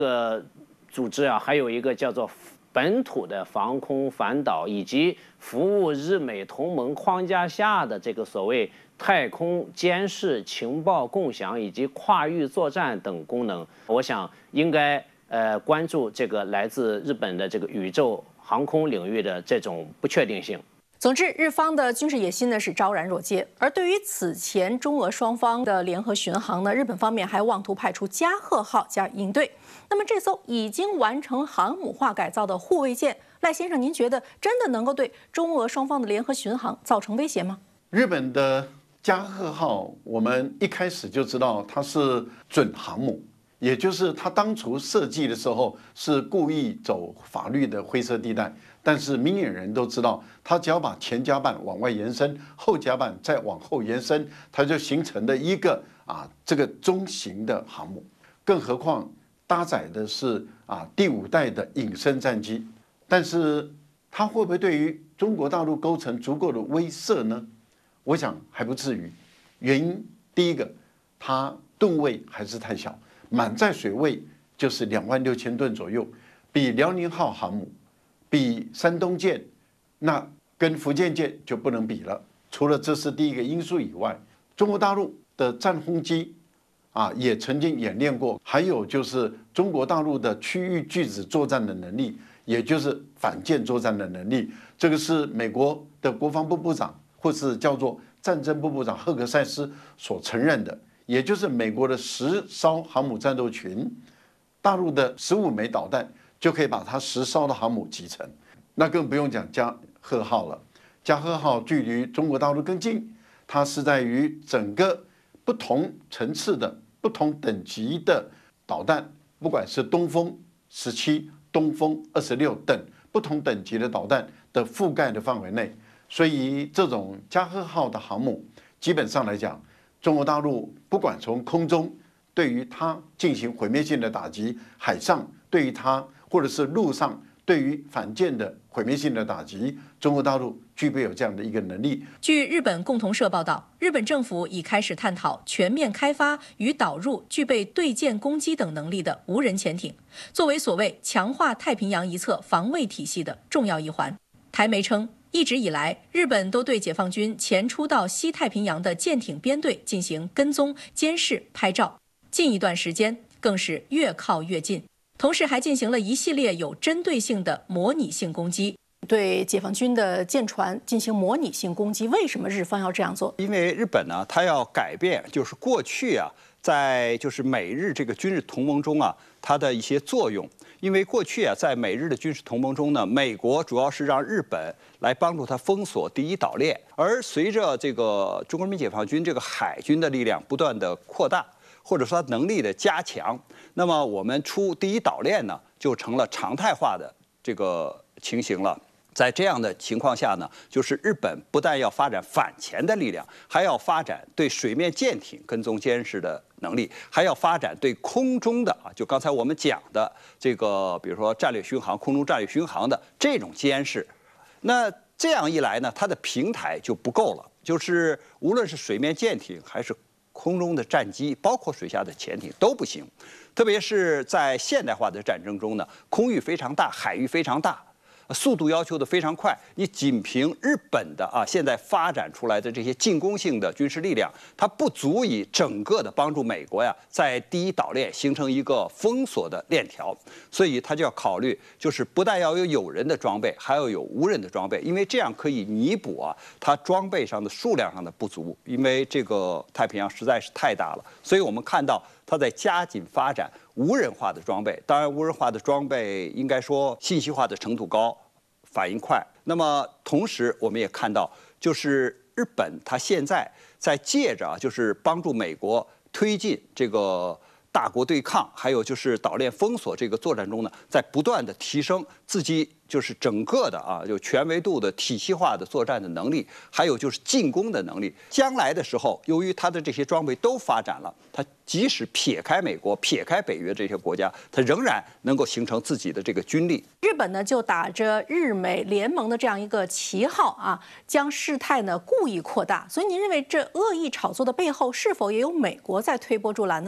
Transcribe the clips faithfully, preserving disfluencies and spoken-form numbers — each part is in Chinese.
个组织啊，还有一个叫做本土的防空反导，以及服务日美同盟框架下的这个所谓太空监视、情报共享以及跨域作战等功能。我想应该呃关注这个来自日本的这个宇宙航空领域的这种不确定性。 总之，日方的军事野心呢是昭然若揭。而对于此前中俄双方的联合巡航呢，日本方面还妄图派出加贺号加以应对。那么，这艘已经完成航母化改造的护卫舰，赖先生，您觉得真的能够对中俄双方的联合巡航造成威胁吗？ 日本的加贺号，我们一开始就知道它是准航母，也就是它当初设计的时候是故意走法律的灰色地带。 但是明眼人都知道，它只要把前甲板往外延伸，后甲板再往后延伸，它就形成了一个啊这个中型的航母。更何况搭载的是啊第五代的隐身战机，但是它会不会对于中国大陆构成足够的威慑呢？我想还不至于。原因第一个，它吨位还是太小，满载水位就是两万六千吨左右，比辽宁号航母。 比山东舰，那跟福建舰就不能比了。除了这是第一个因素以外，中国大陆的战轰机啊也曾经演练过，还有就是中国大陆的区域拒止作战的能力，也就是反舰作战的能力。这个是美国的国防部部长或是叫做战争部部长赫克塞斯所承认的，也就是美国的十艘航母战斗群，大陆的十五枚导弹。 就可以把它十艘的航母集成，那更不用讲加贺号了。加贺号距离中国大陆更近，它是在于整个不同层次的、不同等级的导弹，不管是东风十七、东风二十六等不同等级的导弹的覆盖的范围内，所以这种加贺号的航母，基本上来讲，中国大陆不管从空中对于它进行毁灭性的打击，海上对于它。 或者是陆上对于反舰的毁灭性的打击，中国大陆具备有这样的一个能力。 据日本共同社报道，日本政府已开始探讨全面开发与导入具备对舰攻击等能力的无人潜艇，作为所谓强化太平洋一侧防卫体系的重要一环。台媒称，一直以来，日本都对解放军前出到西太平洋的舰艇编队进行跟踪、监视、拍照，近一段时间更是越靠越近。 同时还进行了一系列有针对性的模拟性攻击，对解放军的舰船进行模拟性攻击。为什么日方要这样做？ 因为日本呢，它要改变，就是过去啊，在就是美日这个军事同盟中啊，它的一些作用。因为过去啊，在美日的军事同盟中呢，美国主要是让日本来帮助它封锁第一岛链，而随着这个中国人民解放军这个海军的力量不断的扩大。 或者说它能力的加强，那么我们出第一岛链呢，就成了常态化的这个情形了。在这样的情况下呢，就是日本不但要发展反潜的力量，还要发展对水面舰艇跟踪监视的能力，还要发展对空中的啊，就刚才我们讲的这个，比如说战略巡航、空中战略巡航的这种监视。那这样一来呢，它的平台就不够了，就是无论是水面舰艇还是 空中的战机，包括水下的潜艇都不行，特别是在现代化的战争中呢，空域非常大，海域非常大，速度要求的非常快。你仅凭日本的啊现在发展出来的这些进攻性的军事力量，它不足以整个的帮助美国呀在第一岛链形成一个封锁的链条，所以它就要考虑，就是不但要有有人的装备，还要有无人的装备，因为这样可以弥补啊它装备上的数量上的不足，因为这个太平洋实在是太大了，所以我们看到它在加紧发展无人化的装备。当然，无人化的装备应该说信息化的程度高， 反应快。那么同时，我们也看到，就是日本它现在在借着啊，就是帮助美国推进这个大国对抗，还有就是岛链封锁这个作战中呢，在不断的提升自己就是整个的啊，就全维度的体系化的作战的能力，还有就是进攻的能力。将来的时候，由于它的这些装备都发展了，它即使撇开美国、撇开北约这些国家，它仍然能够形成自己的这个军力。 日本呢，就打着日美联盟的这样一个旗号啊，将事态呢故意扩大。所以您认为这恶意炒作的背后，是否也有美国在推波助澜呢？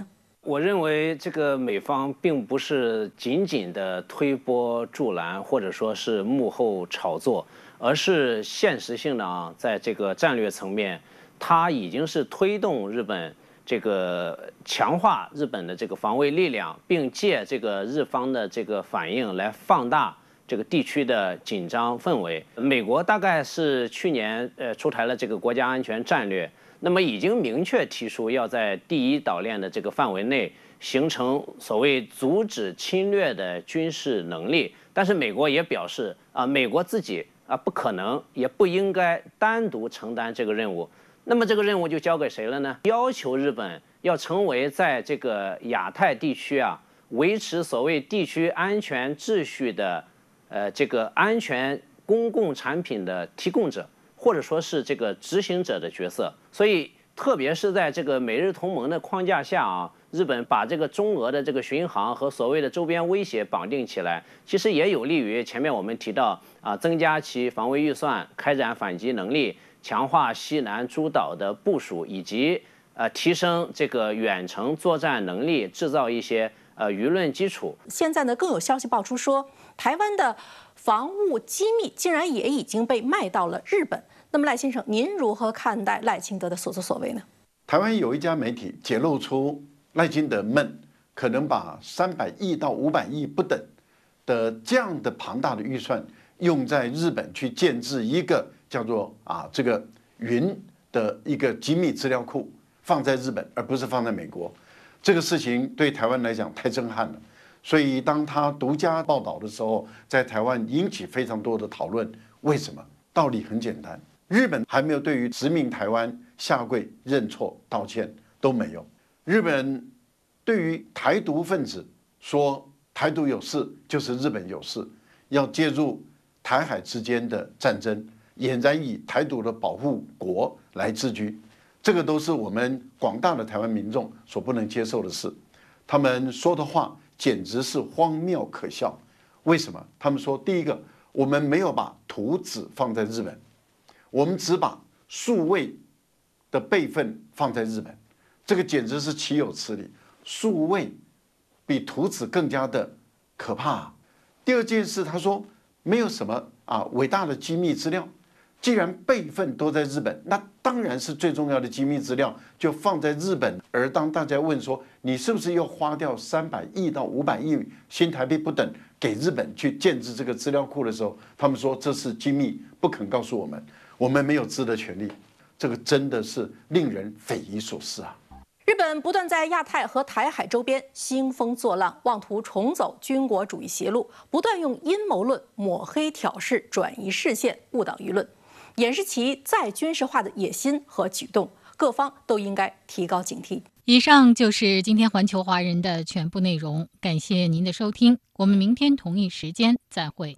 我认为这个美方并不是仅仅的推波助澜，或者说是幕后炒作，而是现实性的啊，在这个战略层面，它已经是推动日本这个强化日本的这个防卫力量，并借这个日方的这个反应来放大这个地区的紧张氛围。美国大概是去年呃出台了这个国家安全战略。那么已经明确提出要在第一岛链的这个范围内形成所谓阻止侵略的军事能力，但是美国也表示啊，美国自己啊不可能也不应该单独承担这个任务。那么这个任务就交给谁了呢？要求日本要成为在这个亚太地区啊维持所谓地区安全秩序的呃这个安全公共产品的提供者，或者说是这个执行者的角色。所以特别是在这个美日同盟的框架下啊，日本把这个中俄的这个巡航和所谓的周边威胁绑定起来，其实也有利于前面我们提到啊，增加其防卫预算，开展反击能力，强化西南诸岛的部署，以及呃提升这个远程作战能力，制造一些呃舆论基础。 现在呢，更有消息爆出说，台湾的防务机密竟然也已经被卖到了日本。那么赖先生，您如何看待赖清德的所作所为呢？ 台湾有一家媒体揭露出赖清德们可能把三百亿到五百亿不等的这样的庞大的预算用在日本去建制一个叫做啊这个云的一个机密资料库，放在日本而不是放在美国。这个事情对台湾来讲太震撼了，所以当他独家报道的时候，在台湾引起非常多的讨论。为什么？道理很简单。日本还没有对于殖民台湾下跪认错道歉，都没有。日本对于台独分子说台独有事就是日本有事，要介入台海之间的战争，俨然以台独的保护国来自居，这个都是我们广大的台湾民众所不能接受的事。他们说的话简直是荒谬可笑。为什么？他们说，第一个，我们没有把图纸放在日本，我们只把数位的备份放在日本，这个简直是岂有此理！数位比图纸更加的可怕啊。第二件事，他说没有什么啊伟大的机密资料，既然备份都在日本，那当然是最重要的机密资料就放在日本。而当大家问说你是不是又花掉三百亿到五百亿新台币不等给日本去建制这个资料库的时候，他们说这是机密，不肯告诉我们。我们没有知的权利，这个真的是令人匪夷所思啊！ 日本不断在亚太和台海周边兴风作浪，妄图重走军国主义邪路，不断用阴谋论抹黑挑事，转移视线，误导舆论，掩饰其再军事化的野心和举动。各方都应该提高警惕。 以上就是今天环球华人的全部内容，感谢您的收听，我们明天同一时间再会。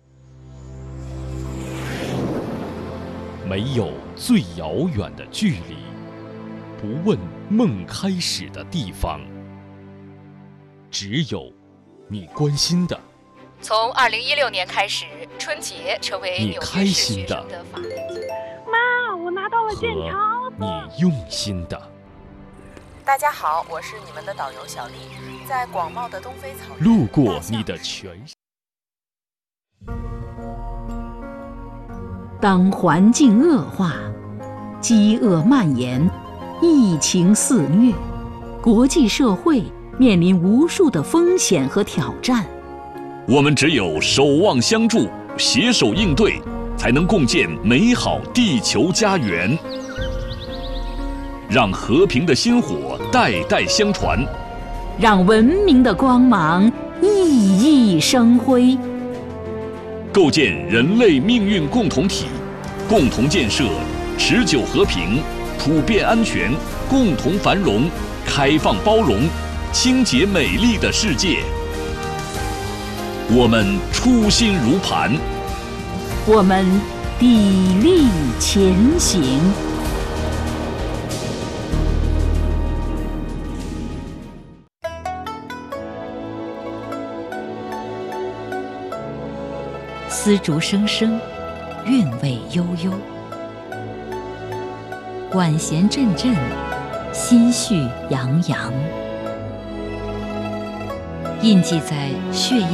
没有最遥远的距离，不问梦开始的地方，只有你关心的。 从二零一六年开始，春节成为你开心的的法定节。 妈，我拿到了健康。 你用心的。 大家好，我是你们的导游小丽，在广袤的东非草原， 路过你的全。 当环境恶化，饥饿蔓延，疫情肆虐，国际社会面临无数的风险和挑战。 我们只有守望相助，携手应对，才能共建美好地球家园。让和平的薪火代代相传， 让文明的光芒熠熠生辉。 构建人类命运共同体，共同建设持久和平、普遍安全、共同繁荣、开放包容、清洁美丽的世界。我们初心如磐， 我们砥砺前行。丝竹声声，韵味悠悠；管弦阵阵，心绪洋洋。 印记在血液